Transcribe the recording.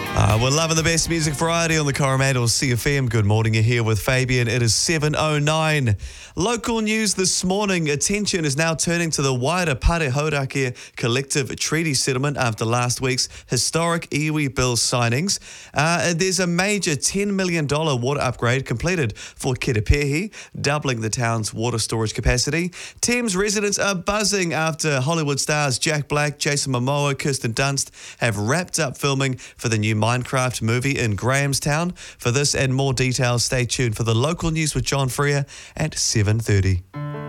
We're loving the best music variety on the Coromandel CFM. Good morning, you're here with Fabian. It is 7:09. Local news this morning. Attention is now turning to the wider Pare Hauraki collective treaty settlement after last week's historic iwi bill signings. There's a major $10 million water upgrade completed for Kiripehi, doubling the town's water storage capacity. Thames residents are buzzing after Hollywood stars Jack Black, Jason Momoa, Kirsten Dunst have wrapped up filming for the new Minecraft movie in Grahamstown. For this and more details, stay tuned for the local news with John Freer at 7:30.